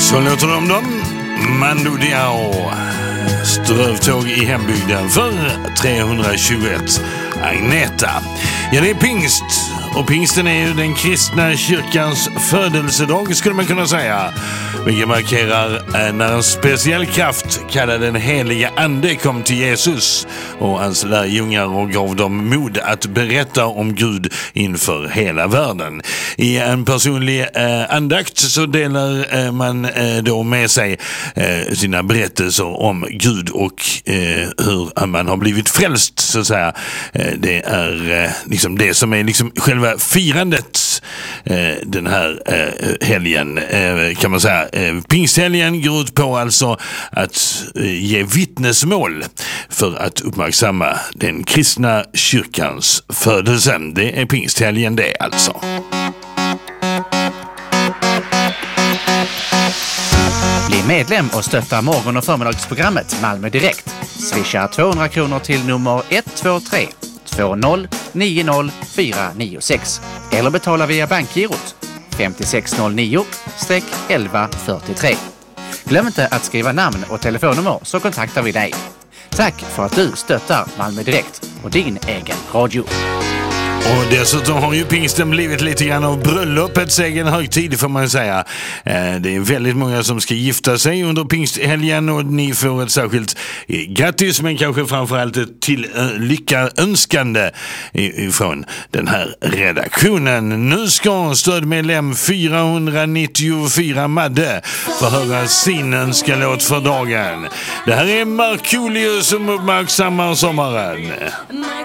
Så låter de dem. Mando Diao. Strövtåg i hembygden för 321. Agneta. Ja, det är pingst. Och pingsten är ju den kristna kyrkans födelsedag, skulle man kunna säga. Vilket markerar när en speciell kraft kallad den heliga ande kom till Jesus och hans lärjungar och gav dem mod att berätta om Gud inför hela världen. I en personlig andakt så delar man då med sig sina berättelser om Gud och hur man har blivit frälst, så att säga. Det är liksom det som är liksom själva firandet den här helgen, kan man säga. Pingsthelgen går ut på alltså att ge vittnesmål för att uppmärksamma den kristna kyrkans födelse. Det är pingsthelgen det alltså. Bli medlem och stötta morgon- och förmiddagsprogrammet Malmö Direkt. Swisha 200 kronor till nummer 123 20 90 496 eller betala via bankgirot 5609-1143. Glöm inte att skriva namn och telefonnummer så kontaktar vi dig. Tack för att du stöttar Malmö Direkt och din egen radio. Och dessutom har ju pingsten blivit lite grann av bröllopets egen högtid, får man säga. Det är väldigt många som ska gifta sig under pingsthelgen och ni får ett särskilt grattis, men kanske framförallt ett till lyckaönskande ifrån den här redaktionen. Nu ska stödmedlem 494 Madde få höra sin önskelåt för dagen. Det här är Markoolio som uppmärksammar sommaren.